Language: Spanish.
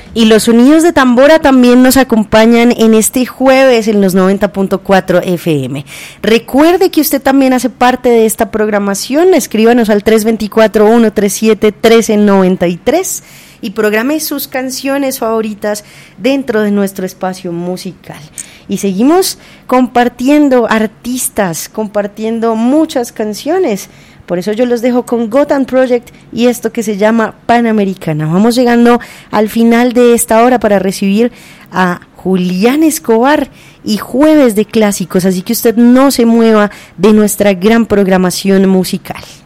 Y los sonidos de Tambora también nos acompañan en este jueves en los 90.4 FM. Recuerde que usted también hace parte de esta programación. Escríbanos al 324-137-1393 y programe sus canciones favoritas dentro de nuestro espacio musical. Y seguimos compartiendo artistas, compartiendo muchas canciones. Por eso yo los dejo con Gotham Project y esto que se llama Panamericana. Vamos llegando al final de esta hora para recibir a Julián Escobar y Jueves de Clásicos. Así que usted no se mueva de nuestra gran programación musical.